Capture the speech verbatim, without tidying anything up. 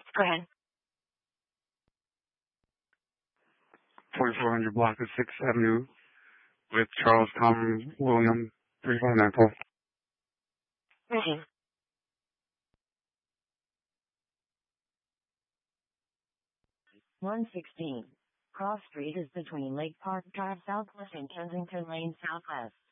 Go ahead. twenty-four hundred block of sixth Avenue with Charles Tom William, three five nine four. Ready. one sixteen. Cross Street is between Lake Park Drive Southwest and Kensington Lane Southwest.